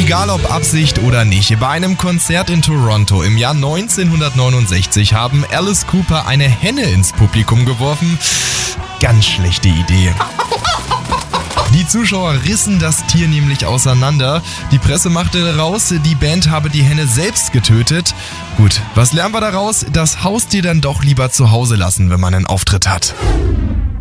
Egal ob Absicht oder nicht, bei einem Konzert in Toronto im Jahr 1969 haben Alice Cooper eine Henne ins Publikum geworfen. Ganz schlechte Idee. Die Zuschauer rissen das Tier nämlich auseinander. Die Presse machte raus, die Band habe die Henne selbst getötet. Gut, was lernen wir daraus? Das Haustier dann doch lieber zu Hause lassen, wenn man einen Auftritt hat.